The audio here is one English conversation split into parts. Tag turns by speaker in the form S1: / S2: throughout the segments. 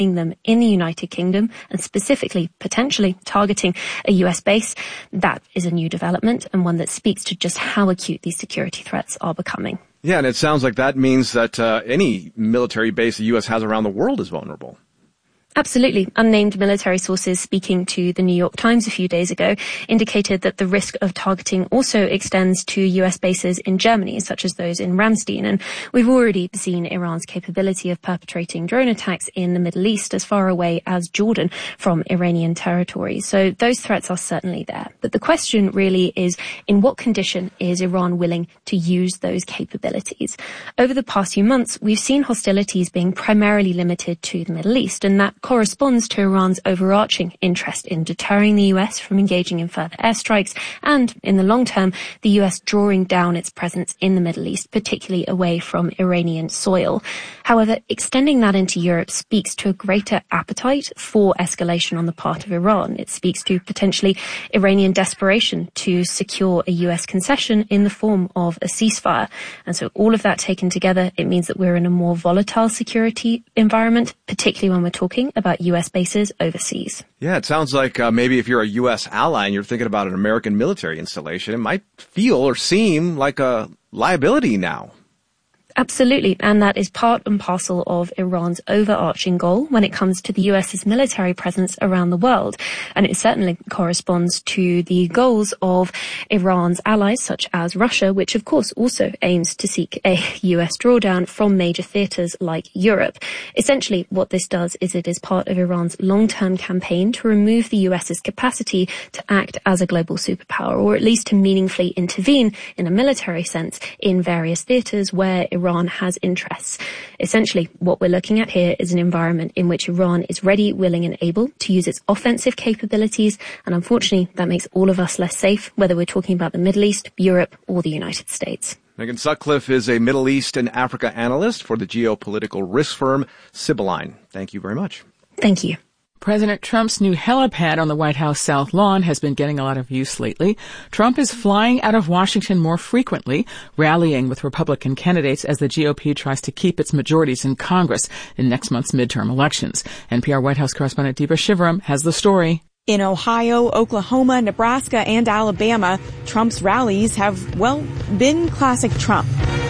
S1: them in the United Kingdom and specifically potentially targeting a US base. That is a new development and one that speaks to just how acute these security threats are becoming.
S2: Yeah, and it sounds like that means that any military base the U.S. has around the world is vulnerable.
S1: Absolutely. Unnamed military sources speaking to the New York Times a few days ago indicated that the risk of targeting also extends to US bases in Germany, such as those in Ramstein. And we've already seen Iran's capability of perpetrating drone attacks in the Middle East as far away as Jordan from Iranian territory. So those threats are certainly there. But the question really is, in what condition is Iran willing to use those capabilities? Over the past few months, we've seen hostilities being primarily limited to the Middle East, and that corresponds to Iran's overarching interest in deterring the US from engaging in further airstrikes and, in the long term, the US drawing down its presence in the Middle East, particularly away from Iranian soil. However, extending that into Europe speaks to a greater appetite for escalation on the part of Iran. It speaks to potentially Iranian desperation to secure a US concession in the form of a ceasefire. And so all of that taken together, it means that we're in a more volatile security environment, particularly when we're talking about U.S. bases overseas.
S2: Yeah, it sounds like maybe if you're a U.S. ally and you're thinking about an American military installation, it might feel or seem like a liability now.
S1: Absolutely, and that is part and parcel of Iran's overarching goal when it comes to the US's military presence around the world. And it certainly corresponds to the goals of Iran's allies, such as Russia, which of course also aims to seek a US drawdown from major theaters like Europe. Essentially, what this does is it is part of Iran's long-term campaign to remove the US's capacity to act as a global superpower, or at least to meaningfully intervene in a military sense in various theaters where Iran has interests. Essentially, what we're looking at here is an environment in which Iran is ready, willing and able to use its offensive capabilities, and unfortunately that makes all of us less safe, whether we're talking about the Middle East, Europe or the United States.
S2: Megan Sutcliffe is a Middle East and Africa analyst for the geopolitical risk firm Sibylline. Thank you very much.
S1: Thank you.
S3: President Trump's new helipad on the White House South Lawn has been getting a lot of use lately. Trump is flying out of Washington more frequently, rallying with Republican candidates as the GOP tries to keep its majorities in Congress in next month's midterm elections. NPR White House correspondent Deepa Shivaram has the story.
S4: In Ohio, Oklahoma, Nebraska, and Alabama, Trump's rallies have, well, been classic Trump.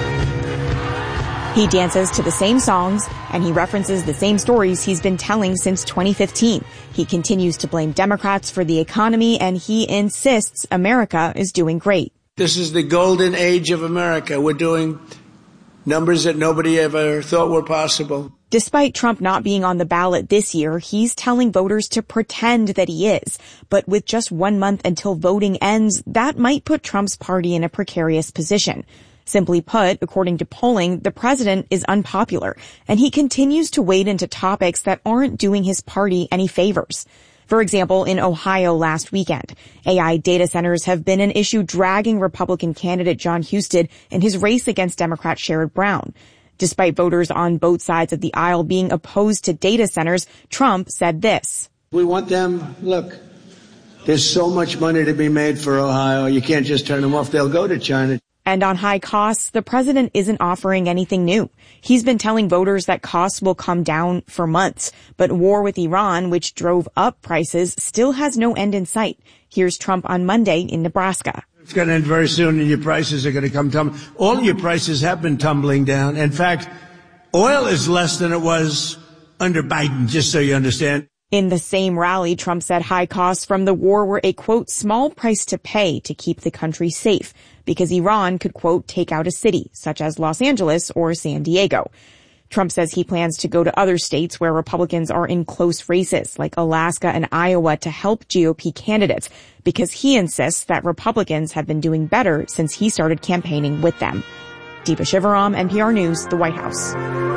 S4: He dances to the same songs, and he references the same stories he's been telling since 2015. He continues to blame Democrats for the economy, and he insists America is doing great.
S5: This is the golden age of America. We're doing numbers that nobody ever thought were possible.
S4: Despite Trump not being on the ballot this year, he's telling voters to pretend that he is. But with just 1 month until voting ends, that might put Trump's party in a precarious position. Simply put, according to polling, the president is unpopular, and he continues to wade into topics that aren't doing his party any favors. For example, in Ohio last weekend, AI data centers have been an issue dragging Republican candidate Jon Husted in his race against Democrat Sherrod Brown. Despite voters on both sides of the aisle being opposed to data centers, Trump said this.
S5: We want them, look, there's so much money to be made for Ohio. You can't just turn them off. They'll go to China.
S4: And on high costs, the president isn't offering anything new. He's been telling voters that costs will come down for months. But war with Iran, which drove up prices, still has no end in sight. Here's Trump on Monday in Nebraska.
S5: It's going to end very soon, and your prices are going to come tumbling. All your prices have been tumbling down. In fact, oil is less than it was under Biden, just so you understand.
S4: In the same rally, Trump said high costs from the war were a, quote, small price to pay to keep the country safe, because Iran could, quote, take out a city, such as Los Angeles or San Diego. Trump says he plans to go to other states where Republicans are in close races, like Alaska and Iowa, to help GOP candidates, because he insists that Republicans have been doing better since he started campaigning with them. Deepa Shivaram, NPR News, the White House.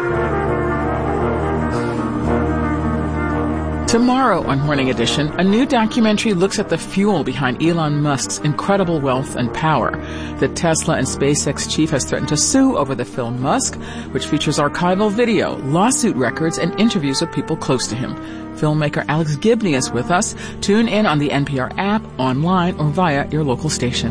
S3: Tomorrow on Morning Edition, a new documentary looks at the fuel behind Elon Musk's incredible wealth and power. The Tesla and SpaceX chief has threatened to sue over the film Musk, which features archival video, lawsuit records, and interviews with people close to him. Filmmaker Alex Gibney is with us. Tune in on the NPR app, online, or via your local station.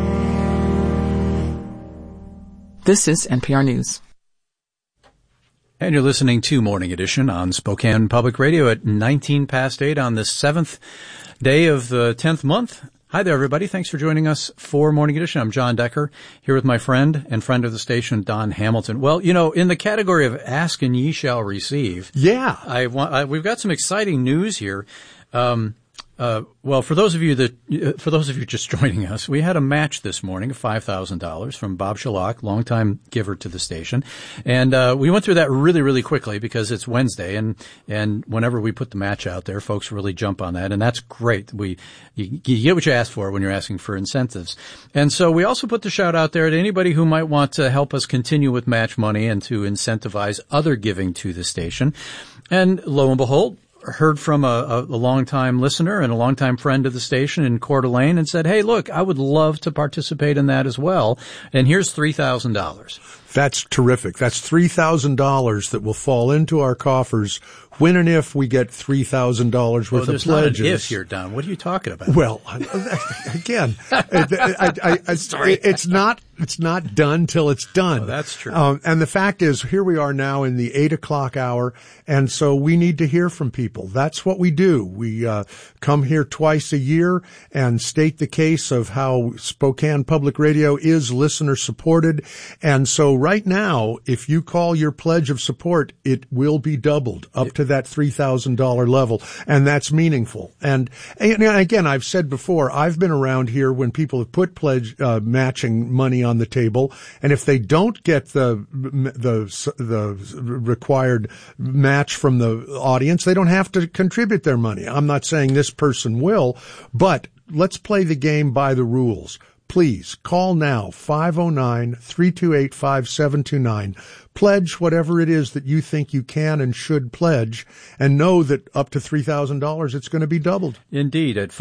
S3: This is NPR News.
S6: And you're listening to Morning Edition on Spokane Public Radio at 19 past 8 on the 7th day of the 10th month. Hi there, everybody. Thanks for joining us for Morning Edition. I'm John Decker, here with my friend and friend of the station, Don Hamilton. Well, you know, in the category of Ask and Ye Shall Receive, we've got some exciting news here. Well, for those of you just joining us, we had a match this morning of $5,000 from Bob Shalak, longtime giver to the station. And, we went through that really, really quickly because it's Wednesday and whenever we put the match out there, folks really jump on that. And that's great. You get what you ask for when you're asking for incentives. And so we also put the shout out there to anybody who might want to help us continue with match money and to incentivize other giving to the station. And lo and behold, heard from a longtime listener and a longtime friend of the station in Coeur d'Alene and said, hey, look, I would love to participate in that as well. And here's $3,000.
S7: That's terrific. That's $3,000 that will fall into our coffers when and if we get $3,000 worth of pledges.
S6: Not an if here, Don. What are you talking about?
S7: Well, again, it's not done till it's done.
S6: Oh, that's true.
S7: And the fact is, here we are now in the 8 o'clock hour, and so we need to hear from people. That's what we do. We come here twice a year and state the case of how Spokane Public Radio is listener supported. And so right now, if you call your pledge of support, it will be doubled up to that $3,000 level, and that's meaningful. And again, I've said before, I've been around here when people have put pledge matching money on the table, and if they don't get the required match from the audience, they don't have to contribute their money. I'm not saying this person will, but let's play the game by the rules. Please call now, 509-328-5729. Pledge whatever it is that you think you can and should pledge, and know that up to $3,000, it's going to be doubled.
S6: Indeed, at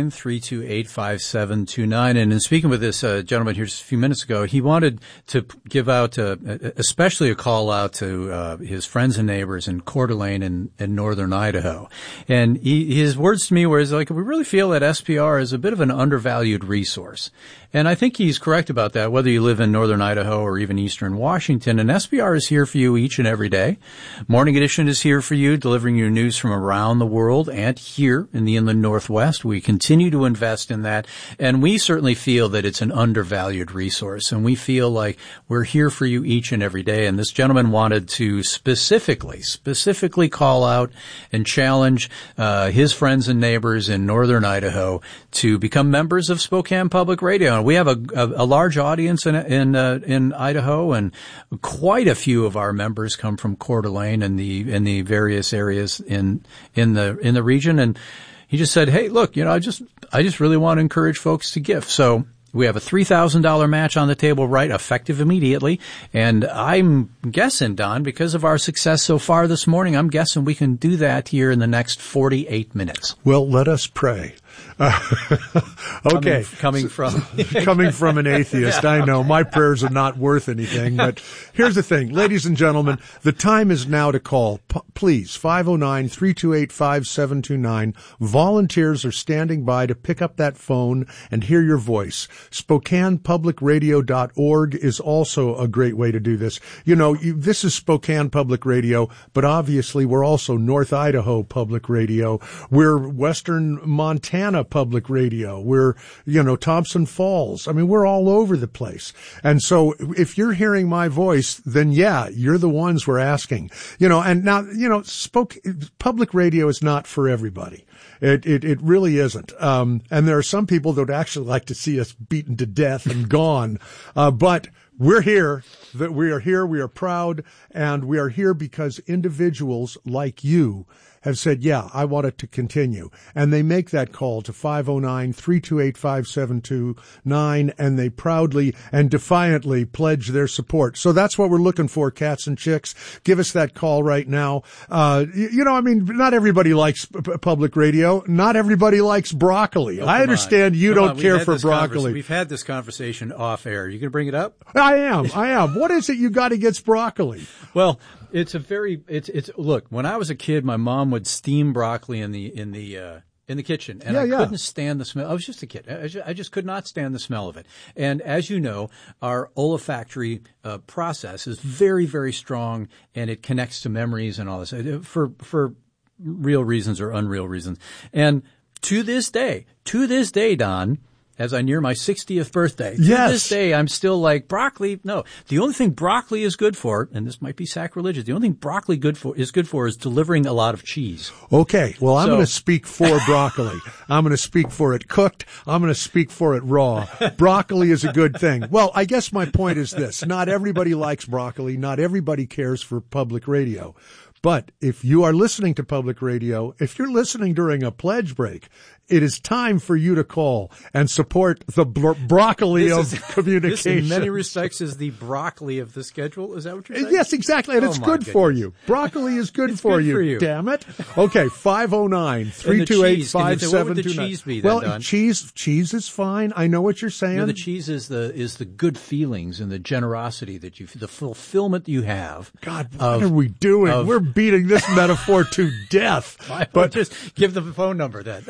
S6: 509-328-5729. And in speaking with this gentleman here just a few minutes ago, he wanted to give out especially a call out to his friends and neighbors in Coeur d'Alene and northern Idaho. And his words to me were like, we really feel that SPR is a bit of an undervalued resource. And I think he's correct about that, whether you live in northern Idaho or even eastern Washington. And SPR is here for you each and every day. Morning Edition is here for you, delivering you news from around the world and here in the Inland Northwest. We continue to invest in that. And we certainly feel that it's an undervalued resource. And we feel like we're here for you each and every day. And this gentleman wanted to specifically call out and challenge his friends and neighbors in northern Idaho to become members of Spokane Public Radio. We have a large audience in Idaho, and quite a few of our members come from Coeur d'Alene and the various areas in the region. And he just said, hey, look, you know, I just really want to encourage folks to give. So we have a $3,000 match on the table, right, effective immediately. And I'm guessing, Don, because of our success so far this morning, I'm guessing we can do that here in the next 48 minutes.
S7: Well, let us pray. Okay.
S6: Coming from
S7: an atheist, I know. My prayers are not worth anything, but here's the thing. Ladies and gentlemen, the time is now to call. Please, 509-328-5729. Volunteers are standing by to pick up that phone and hear your voice. SpokanePublicRadio.org is also a great way to do this. You know, this is Spokane Public Radio, but obviously we're also North Idaho Public Radio. We're Western Montana Public Radio. We're, Thompson Falls. I mean, we're all over the place. And so if you're hearing my voice, then yeah, you're the ones we're asking. And now, public radio is not for everybody. It really isn't. And there are some people that would actually like to see us beaten to death and gone. But we're here, we are proud, and we are here because individuals like you have said, yeah, I want it to continue. And they make that call to 509-328-5729, and they proudly and defiantly pledge their support. So that's what we're looking for, cats and chicks. Give us that call right now. Not everybody likes public radio. Not everybody likes broccoli. I understand you don't care for broccoli.
S6: We've had this conversation off air. You going to bring it up?
S7: I am. What is it you got against broccoli?
S6: Well, look, when I was a kid, my mom would steam broccoli in the In the kitchen. And I couldn't stand the smell. I was just a kid. I just could not stand the smell of it. And as you know, our olfactory process is very, very strong, and it connects to memories and all this for real reasons or unreal reasons. And to this day, Don, as I near my 60th birthday, to this day, I'm still like, broccoli, no. The only thing broccoli is good for, and this might be sacrilegious, the only thing broccoli is good for is delivering a lot of cheese.
S7: Okay. Well, I'm going to speak for broccoli. I'm going to speak for it cooked. I'm going to speak for it raw. Broccoli is a good thing. Well, I guess my point is this. Not everybody likes broccoli. Not everybody cares for public radio. But if you are listening to public radio, if you're listening during a pledge break, it is time for you to call and support the broccoli of communication.
S6: This, in many respects, is the broccoli of the schedule. Is that what you're saying?
S7: Yes, exactly. And it's good for you. Broccoli is good for you. Damn it. Okay, 509-328-5729.
S6: What would the cheese be then,
S7: Well,
S6: Don?
S7: cheese is fine. I know what you're saying.
S6: You know, the cheese is the good feelings and the generosity that the fulfillment you have.
S7: God, what are we doing? We're beating this metaphor to death.
S6: But just give the phone number then.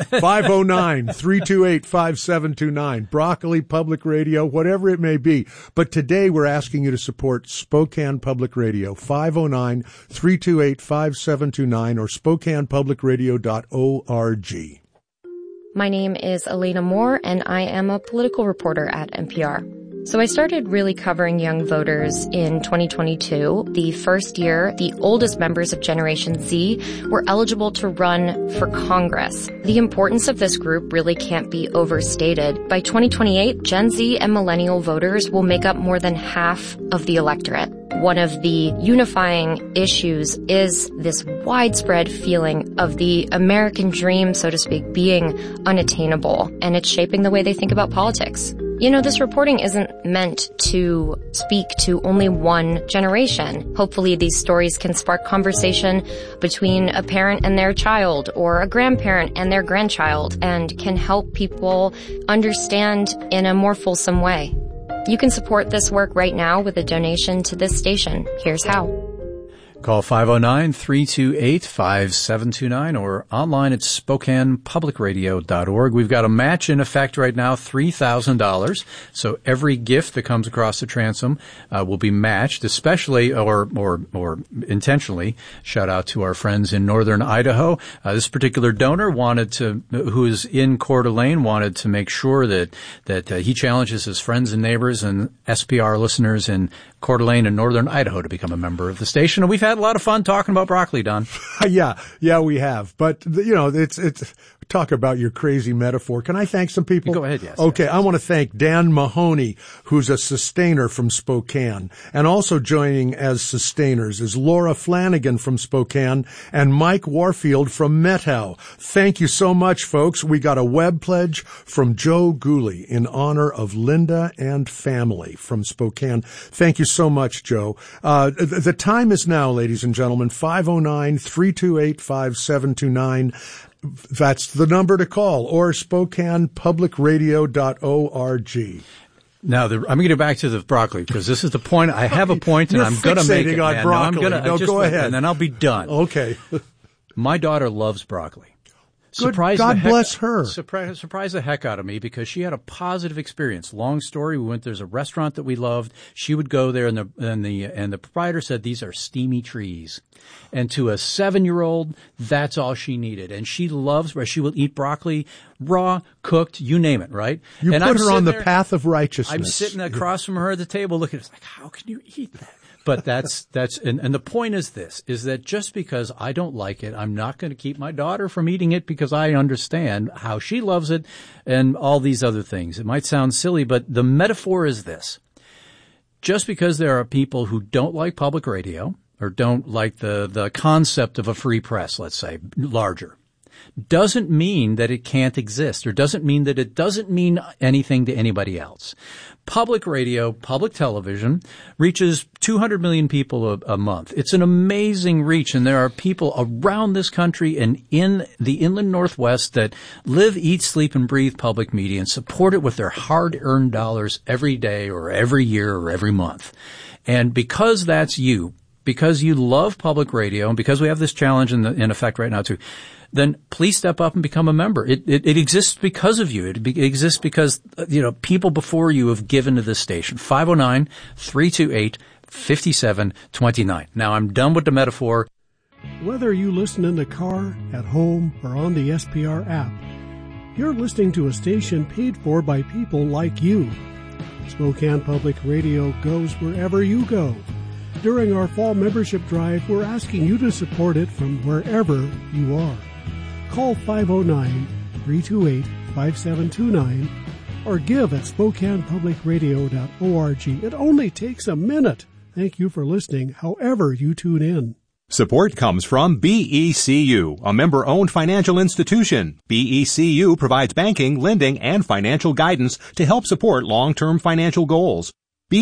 S7: 509-328-5729. Broccoli, public radio, whatever it may be. But today we're asking you to support Spokane Public Radio. 509-328-5729 or SpokanePublicRadio.org.
S8: My name is Elena Moore, and I am a political reporter at NPR. So I started really covering young voters in 2022, the first year the oldest members of Generation Z were eligible to run for Congress. The importance of this group really can't be overstated. By 2028, Gen Z and millennial voters will make up more than half of the electorate. One of the unifying issues is this widespread feeling of the American dream, so to speak, being unattainable, and it's shaping the way they think about politics. You know, this reporting isn't meant to speak to only one generation. Hopefully these stories can spark conversation between a parent and their child or a grandparent and their grandchild and can help people understand in a more fulsome way. You can support this work right now with a donation to this station. Here's how.
S6: Call 509-328-5729 or online at SpokanePublicRadio.org. We've got a match in effect right now, $3,000. So every gift that comes across the transom will be matched, especially or intentionally. Shout out to our friends in northern Idaho. This particular donor who is in Coeur d'Alene, wanted to make sure that he challenges his friends and neighbors and SPR listeners in Coeur d'Alene and northern Idaho to become a member of the station. And we've had a lot of fun talking about broccoli, Don.
S7: Yeah, we have. But, you know, it's talk about your crazy metaphor. Can I thank some people?
S6: Go ahead, yes.
S7: Okay,
S6: yes.
S7: I want to thank Dan Mahoney, who's a sustainer from Spokane. And also joining as sustainers is Laura Flanagan from Spokane and Mike Warfield from Methow. Thank you so much, folks. We got a web pledge from Joe Gooley in honor of Linda and family from Spokane. Thank you so much, Joe. The time is now, ladies and gentlemen, 509-328-5729. That's the number to call, or SpokanePublicRadio.org.
S6: Now, I'm going to get back to the broccoli because this is the point. I have a point, and I'm going to make it.
S7: On broccoli. No, go ahead,
S6: and then I'll be done.
S7: Okay.
S6: My daughter loves broccoli.
S7: God bless her.
S6: Surprised the heck out of me because she had a positive experience. Long story. There's a restaurant that we loved. She would go there and the proprietor said, these are steamy trees. And to a 7-year-old, that's all she needed. And she will eat broccoli, raw, cooked, you name it, right?
S7: You
S6: and
S7: put her on the path of righteousness.
S6: I'm sitting across from her at the table looking, it's like, how can you eat that? But and the point is this, is that just because I don't like it, I'm not going to keep my daughter from eating it because I understand how she loves it and all these other things. It might sound silly, but the metaphor is this. Just because there are people who don't like public radio or don't like the concept of a free press, let's say, larger, doesn't mean that it can't exist or doesn't mean that it doesn't mean anything to anybody else. Public radio, public television reaches 200 million people a month. It's an amazing reach, and there are people around this country and in the inland Northwest that live, eat, sleep, and breathe public media and support it with their hard-earned dollars every day or every year or every month. And because that's you, because you love public radio, and because we have this challenge in effect right now too, then please step up and become a member. It exists because of you. It exists because, people before you have given to this station. 509-328-5729. Now I'm done with the metaphor.
S9: Whether you listen in the car, at home, or on the SPR app, you're listening to a station paid for by people like you. Spokane Public Radio goes wherever you go. During our fall membership drive, we're asking you to support it from wherever you are. Call 509-328-5729 or give at SpokanePublicRadio.org. It only takes a minute. Thank you for listening, however you tune in.
S10: Support comes from BECU, a member-owned financial institution. BECU provides banking, lending, and financial guidance to help support long-term financial goals.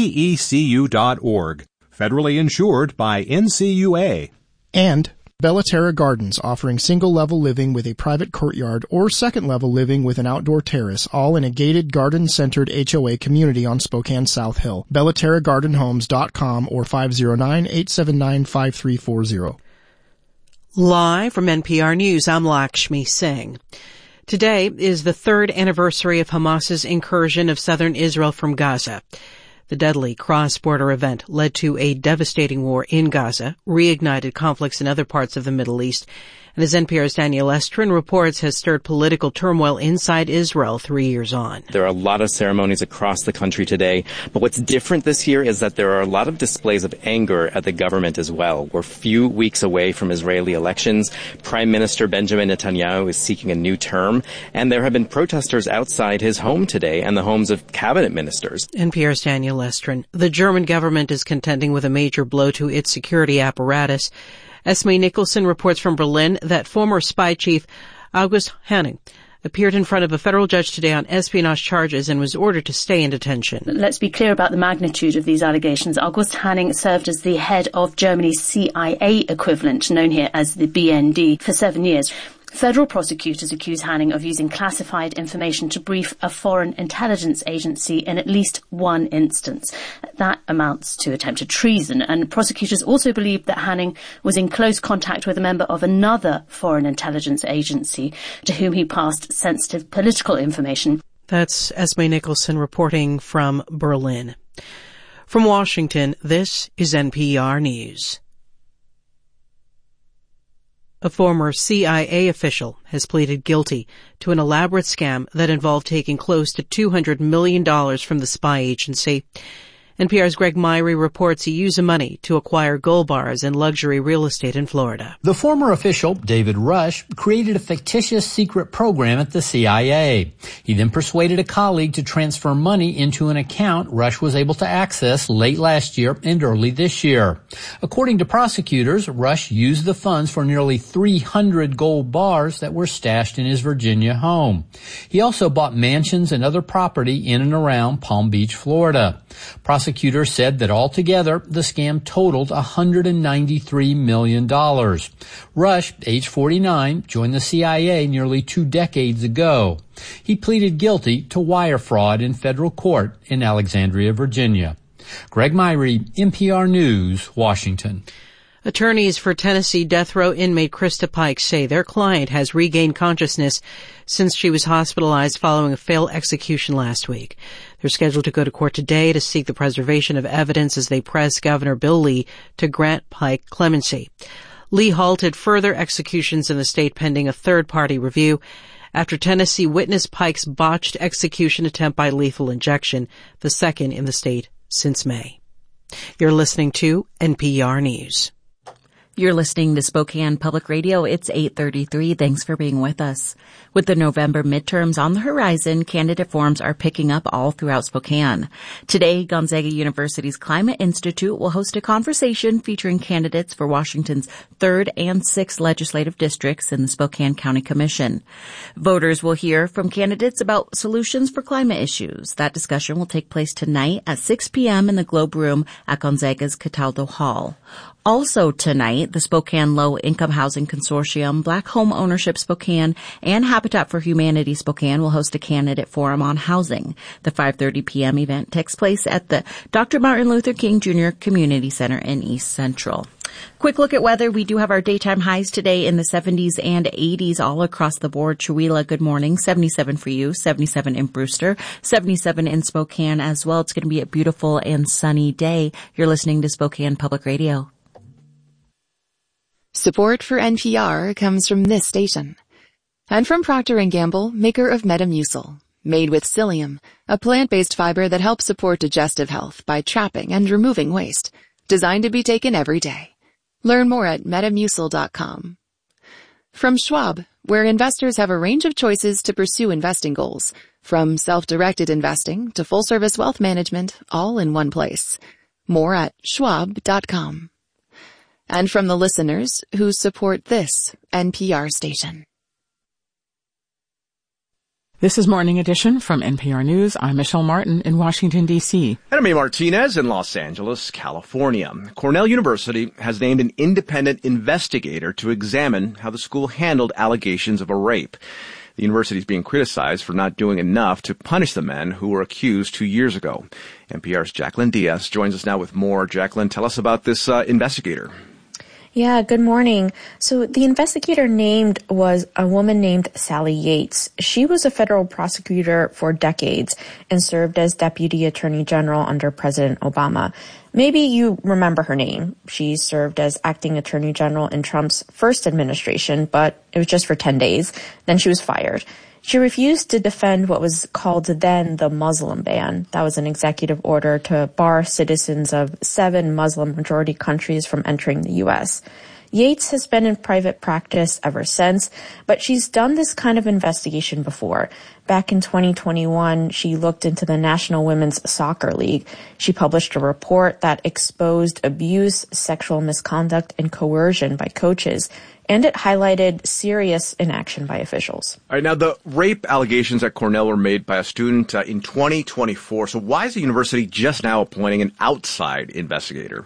S10: BECU.org. Federally insured by NCUA.
S11: And Bellaterra Gardens, offering single-level living with a private courtyard or second-level living with an outdoor terrace, all in a gated, garden-centered HOA community on Spokane South Hill. BellaterraGardenHomes.com or 509-879-5340.
S12: Live from NPR News, I'm Lakshmi Singh. Today is the third anniversary of Hamas's incursion of southern Israel from Gaza. The deadly cross-border event led to a devastating war in Gaza, reignited conflicts in other parts of the Middle East, and as NPR's Daniel Estrin reports, has stirred political turmoil inside Israel 3 years on.
S13: There are a lot of ceremonies across the country today, but what's different this year is that there are a lot of displays of anger at the government as well. We're a few weeks away from Israeli elections. Prime Minister Benjamin Netanyahu is seeking a new term, and there have been protesters outside his home today and the homes of cabinet ministers.
S12: NPR's Daniel Estrin. The German government is contending with a major blow to its security apparatus. Esme Nicholson reports from Berlin that former spy chief August Hanning appeared in front of a federal judge today on espionage charges and was ordered to stay in detention.
S14: Let's be clear about the magnitude of these allegations. August Hanning served as the head of Germany's CIA equivalent, known here as the BND, for 7 years. Federal prosecutors accuse Hanning of using classified information to brief a foreign intelligence agency in at least one instance. That amounts to attempted treason, and prosecutors also believe that Hanning was in close contact with a member of another foreign intelligence agency to whom he passed sensitive political information.
S12: That's Esme Nicholson reporting from Berlin. From Washington, this is NPR News. A former CIA official has pleaded guilty to an elaborate scam that involved taking close to $200 million from the spy agency. NPR's Greg Myrie reports he used the money to acquire gold bars and luxury real estate in Florida.
S15: The former official, David Rush, created a fictitious secret program at the CIA. He then persuaded a colleague to transfer money into an account Rush was able to access late last year and early this year. According to prosecutors, Rush used the funds for nearly 300 gold bars that were stashed in his Virginia home. He also bought mansions and other property in and around Palm Beach, Florida. Prosecutors said that altogether, the scam totaled $193 million. Rush, age 49, joined the CIA nearly 2 decades ago. He pleaded guilty to wire fraud in federal court in Alexandria, Virginia. Greg Myrie, NPR News, Washington.
S12: Attorneys for Tennessee death row inmate Krista Pike say their client has regained consciousness since she was hospitalized following a failed execution last week. They're scheduled to go to court today to seek the preservation of evidence as they press Governor Bill Lee to grant Pike clemency. Lee halted further executions in the state pending a third-party review after Tennessee witnessed Pike's botched execution attempt by lethal injection, the second in the state since May. You're listening to NPR News.
S16: You're listening to Spokane Public Radio. It's 8:33. Thanks for being with us. With the November midterms on the horizon, candidate forums are picking up all throughout Spokane. Today, Gonzaga University's Climate Institute will host a conversation featuring candidates for Washington's 3rd and 6th legislative districts in the Spokane County Commission. Voters will hear from candidates about solutions for climate issues. That discussion will take place tonight at 6 p.m. in the Globe Room at Gonzaga's Cataldo Hall. Also tonight, the Spokane Low Income Housing Consortium, Black Home Ownership Spokane, and Habitat for Humanity Spokane will host a candidate forum on housing. The 5:30 p.m. event takes place at the Dr. Martin Luther King Jr. Community Center in East Central. Quick look at weather. We do have our daytime highs today in the 70s and 80s all across the board. Chihuahua, good morning. 77 for you, 77 in Brewster, 77 in Spokane as well. It's going to be a beautiful and sunny day. You're listening to Spokane Public Radio.
S17: Support for NPR comes from this station. And from Procter & Gamble, maker of Metamucil. Made with psyllium, a plant-based fiber that helps support digestive health by trapping and removing waste. Designed to be taken every day. Learn more at Metamucil.com. From Schwab, where investors have a range of choices to pursue investing goals. From self-directed investing to full-service wealth management, all in one place. More at Schwab.com. And from the listeners who support this NPR station.
S3: This is Morning Edition from NPR News. I'm Michelle Martin in Washington, D.C.
S2: And I'm A. Martinez in Los Angeles, California. Cornell University has named an independent investigator to examine how the school handled allegations of a rape. The university is being criticized for not doing enough to punish the men who were accused 2 years ago. NPR's Jacqueline Diaz joins us now with more. Jacqueline, tell us about this investigator.
S1: Yeah, good morning. So the investigator named was a woman named Sally Yates. She was a federal prosecutor for decades and served as Deputy Attorney General under President Obama. Maybe you remember her name. She served as acting Attorney General in Trump's first administration, but it was just for 10 days. Then she was fired. She refused to defend what was called then the Muslim ban. That was an executive order to bar citizens of 7 Muslim-majority countries from entering the U.S. Yates has been in private practice ever since, but she's done this kind of investigation before. Back in 2021, she looked into the National Women's Soccer League. She published a report that exposed abuse, sexual misconduct, and coercion by coaches. And it highlighted serious inaction by officials.
S2: All right, now the rape allegations at Cornell were made by a student in 2024. So why is the university just now appointing an outside investigator?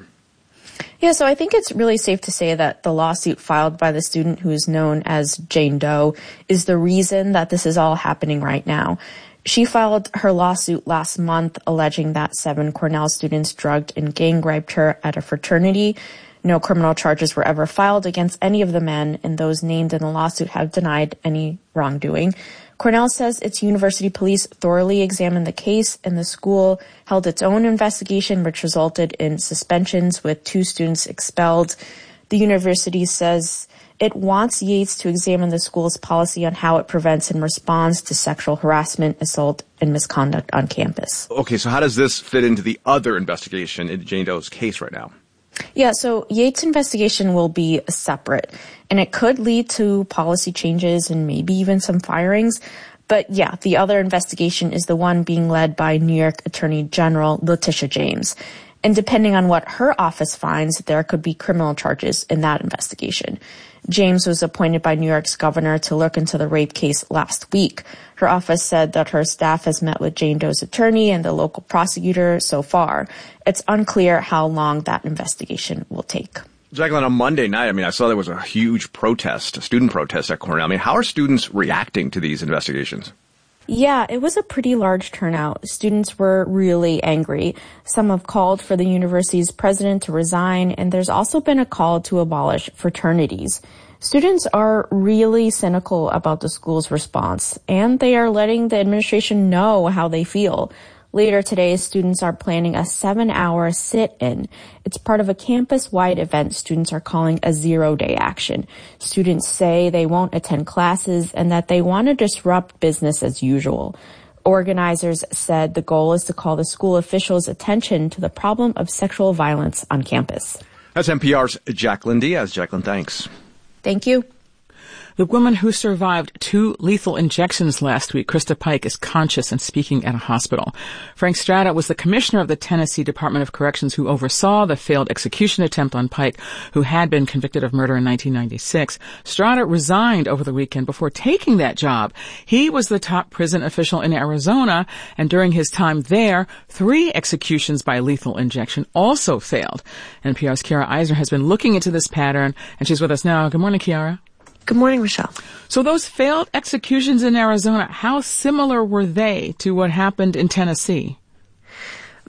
S1: Yeah, so I think it's really safe to say that the lawsuit filed by the student who is known as Jane Doe is the reason that this is all happening right now. She filed her lawsuit last month alleging that 7 Cornell students drugged and gang raped her at a fraternity. No criminal charges were ever filed against any of the men, and those named in the lawsuit have denied any wrongdoing. Cornell says its university police thoroughly examined the case, and the school held its own investigation, which resulted in suspensions with 2 students expelled. The university says it wants Yates to examine the school's policy on how it prevents and responds to sexual harassment, assault, and misconduct on campus.
S2: Okay, so how does this fit into the other investigation in Jane Doe's case right now?
S1: Yeah, so Yates' investigation will be separate, and it could lead to policy changes and maybe even some firings. But yeah, the other investigation is the one being led by New York Attorney General Letitia James. And depending on what her office finds, there could be criminal charges in that investigation. James was appointed by New York's governor to look into the rape case last week. Her office said that her staff has met with Jane Doe's attorney and the local prosecutor so far. It's unclear how long that investigation will take.
S2: Jacqueline, on Monday night, I saw there was a huge protest, a student protest at Cornell. How are students reacting to these investigations?
S1: Yeah, it was a pretty large turnout. Students were really angry. Some have called for the university's president to resign, and there's also been a call to abolish fraternities. Students are really cynical about the school's response, and they are letting the administration know how they feel. Later today, students are planning a 7-hour sit-in. It's part of a campus-wide event students are calling a zero-day action. Students say they won't attend classes and that they want to disrupt business as usual. Organizers said the goal is to call the school officials' attention to the problem of sexual violence on campus.
S2: That's NPR's Jacqueline Diaz. Jacqueline, thanks.
S1: Thank you.
S3: The woman who survived 2 lethal injections last week, Krista Pike, is conscious and speaking at a hospital. Frank Strata was the commissioner of the Tennessee Department of Corrections who oversaw the failed execution attempt on Pike, who had been convicted of murder in 1996. Strata resigned over the weekend before taking that job. He was the top prison official in Arizona, and during his time there, 3 executions by lethal injection also failed. NPR's Kiara Eisner has been looking into this pattern, and she's with us now. Good morning, Kiara.
S18: Good morning, Michelle.
S3: So those failed executions in Arizona, how similar were they to what happened in Tennessee?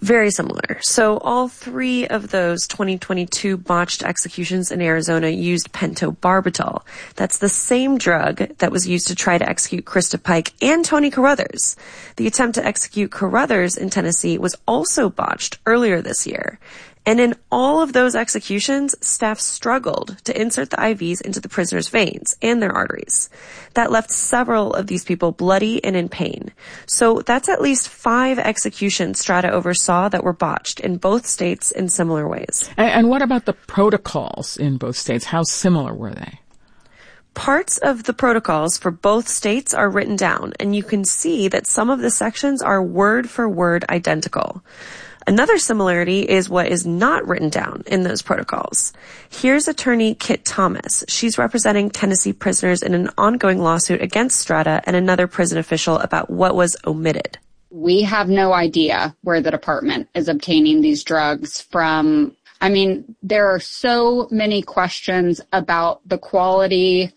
S18: Very similar. So all three of those 2022 botched executions in Arizona used pentobarbital. That's the same drug that was used to try to execute Krista Pike and Tony Carruthers. The attempt to execute Carruthers in Tennessee was also botched earlier this year. And in all of those executions, staff struggled to insert the IVs into the prisoners' veins and their arteries. That left several of these people bloody and in pain. So that's at least 5 executions Strata oversaw that were botched in both states in similar ways.
S3: And what about the protocols in both states? How similar were they?
S18: Parts of the protocols for both states are written down, and you can see that some of the sections are word for word identical. Another similarity is what is not written down in those protocols. Here's attorney Kit Thomas. She's representing Tennessee prisoners in an ongoing lawsuit against Strata and another prison official about what was omitted.
S19: We have no idea where the department is obtaining these drugs from. I mean, there are so many questions about the quality,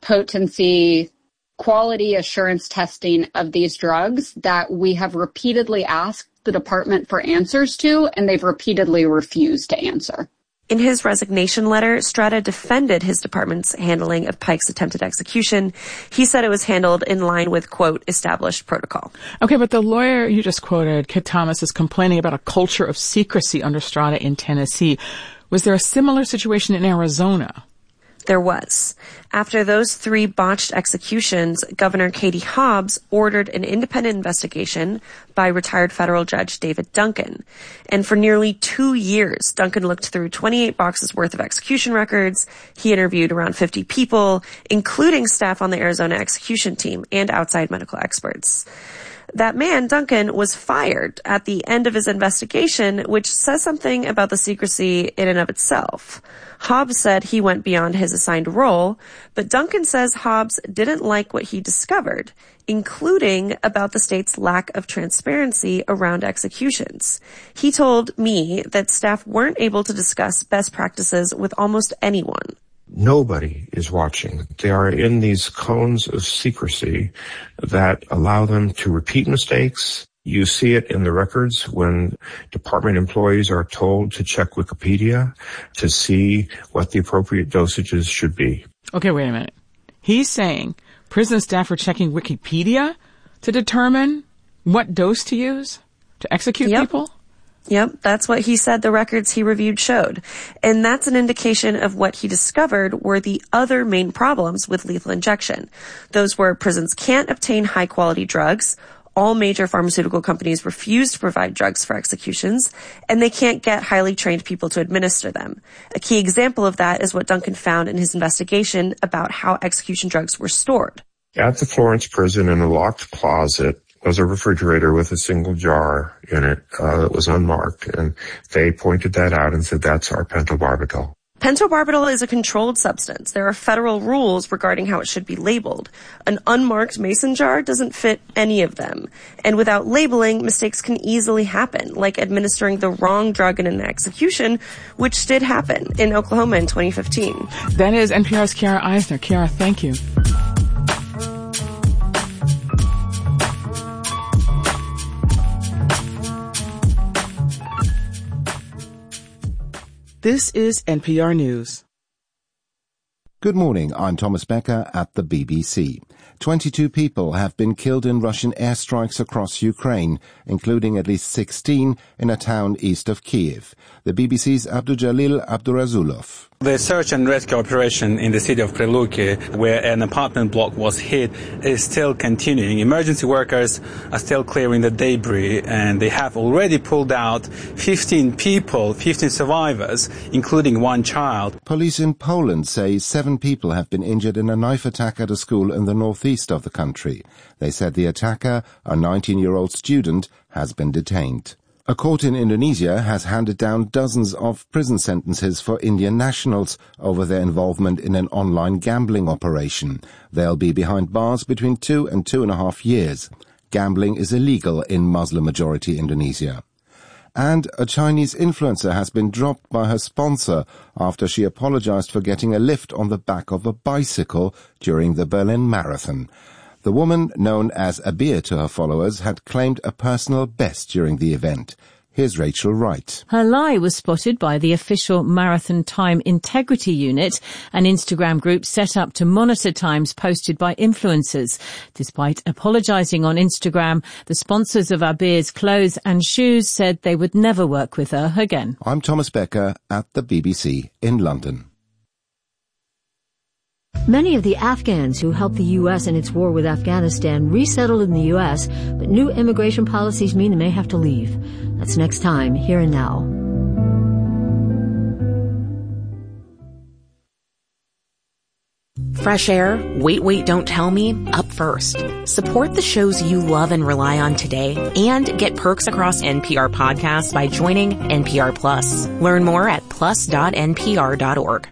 S19: potency, quality assurance testing of these drugs that we have repeatedly asked the department for answers to, and they've repeatedly refused to answer.
S18: In his resignation letter, Strata defended his department's handling of Pike's attempted execution. He said it was handled in line with, quote, established protocol.
S3: Okay, but the lawyer you just quoted, Kit Thomas, is complaining about a culture of secrecy under Strata in Tennessee. Was there a similar situation in Arizona?
S18: There was. After those 3 botched executions, Governor Katie Hobbs ordered an independent investigation by retired federal judge David Duncan. And for nearly 2 years, Duncan looked through 28 boxes worth of execution records. He interviewed around 50 people, including staff on the Arizona execution team and outside medical experts. That man, Duncan, was fired at the end of his investigation, which says something about the secrecy in and of itself. Hobbs said he went beyond his assigned role, but Duncan says Hobbs didn't like what he discovered, including about the state's lack of transparency around executions. He told me that staff weren't able to discuss best practices with almost anyone.
S20: Nobody is watching. They are in these cones of secrecy that allow them to repeat mistakes. You see it in the records when department employees are told to check Wikipedia to see what the appropriate dosages should be.
S3: Okay, wait a minute. He's saying prison staff are checking Wikipedia to determine what dose to use to execute people?
S18: Yep, that's what he said the records he reviewed showed. And that's an indication of what he discovered were the other main problems with lethal injection. Those were prisons can't obtain high-quality drugs, all major pharmaceutical companies refuse to provide drugs for executions, and they can't get highly trained people to administer them. A key example of that is what Duncan found in his investigation about how execution drugs were stored.
S20: At the Florence prison in a locked closet was a refrigerator with a single jar in it that was unmarked, and they pointed that out and said, that's our pentobarbital.
S18: Pentobarbital is a controlled substance. There are federal rules regarding how it should be labeled. An unmarked mason jar doesn't fit any of them. And without labeling, mistakes can easily happen, like administering the wrong drug in an execution, which did happen in Oklahoma in 2015.
S3: That is NPR's Kiara Eisner. Kiara, thank you. This is NPR News.
S21: Good morning, I'm Thomas Becker at the BBC. 22 people have been killed in Russian airstrikes across Ukraine, including at least 16 in a town east of Kyiv. The BBC's Abdujalil Abdurazulov.
S22: The search and rescue operation in the city of Preluki, where an apartment block was hit, is still continuing. Emergency workers are still clearing the debris, and they have already pulled out 15 people, 15 survivors, including one child.
S21: Police in Poland say 7 people have been injured in a knife attack at a school in the northeast of the country. They said the attacker, a 19-year-old student, has been detained. A court in Indonesia has handed down dozens of prison sentences for Indian nationals over their involvement in an online gambling operation. They'll be behind bars between 2 and 2.5 years. Gambling is illegal in Muslim-majority Indonesia. And a Chinese influencer has been dropped by her sponsor after she apologized for getting a lift on the back of a bicycle during the Berlin Marathon. The woman, known as Abir to her followers, had claimed a personal best during the event. Here's Rachel Wright.
S4: Her lie was spotted by the official Marathon Time Integrity Unit, an Instagram group set up to monitor times posted by influencers. Despite apologising on Instagram, the sponsors of Abir's clothes and shoes said they would never work with her again.
S21: I'm Thomas Becker at the BBC in London.
S5: Many of the Afghans who helped the U.S. in its war with Afghanistan resettled in the U.S., but new immigration policies mean they may have to leave. That's next time, Here and Now.
S23: Fresh air, wait, don't tell me, up first. Support the shows you love and rely on today and get perks across NPR podcasts by joining NPR Plus. Learn more at plus.npr.org.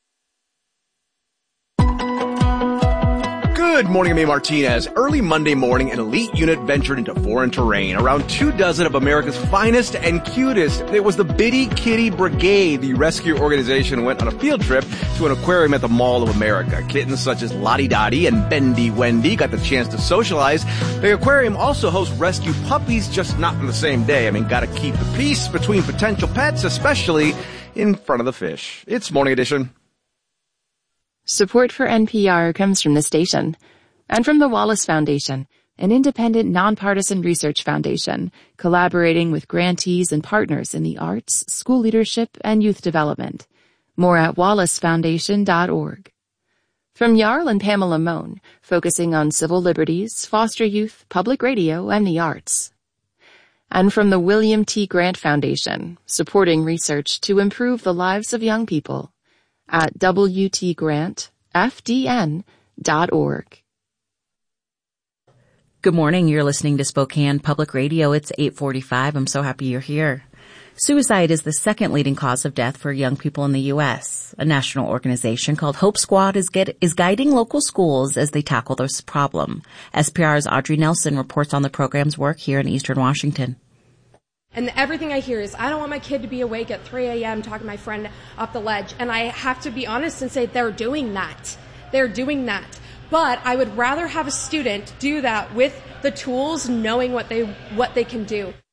S2: Good morning, I'm A. Martinez. Early Monday morning, an elite unit ventured into foreign terrain. Around 24 of America's finest and cutest. It was the Bitty Kitty Brigade. The rescue organization went on a field trip to an aquarium at the Mall of America. Kittens such as Lottie Dottie and Bendy Wendy got the chance to socialize. The aquarium also hosts rescue puppies, just not on the same day. I mean, gotta keep the peace between potential pets, especially in front of the fish. It's Morning Edition.
S17: Support for NPR comes from the station and from the Wallace Foundation, an independent, nonpartisan research foundation collaborating with grantees and partners in the arts, school leadership, and youth development. More at wallacefoundation.org. From Jarl and Pamela Mohn, focusing on civil liberties, foster youth, public radio, and the arts. And from the William T. Grant Foundation, supporting research to improve the lives of young people. At WTGrantFDN.org.
S16: Good morning. You're listening to Spokane Public Radio. It's 8:45. I'm so happy you're here. Suicide is the second leading cause of death for young people in the U.S. A national organization called Hope Squad is guiding local schools as they tackle this problem. SPR's Audrey Nelson reports on the program's work here in Eastern Washington.
S24: And everything I hear is, I don't want my kid to be awake at 3 a.m. talking to my friend up the ledge. And I have to be honest and say they're doing that. They're doing that. But I would rather have a student do that with the tools, knowing what they can do.